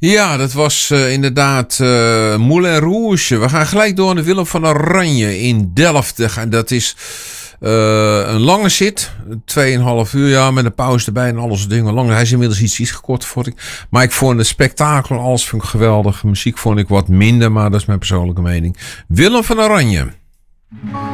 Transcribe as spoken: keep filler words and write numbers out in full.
Ja, dat was uh, inderdaad uh, Moulin Rouge. We gaan gelijk door naar Willem van Oranje in Delft. Dat is uh, een lange zit. Tweeënhalf uur, ja, met een pauze erbij en alles dingen lang. Hij is inmiddels iets, iets gekort, vond ik. Maar ik vond het spektakel, alles vond ik geweldig. Muziek vond ik wat minder, maar dat is mijn persoonlijke mening. Willem van Oranje.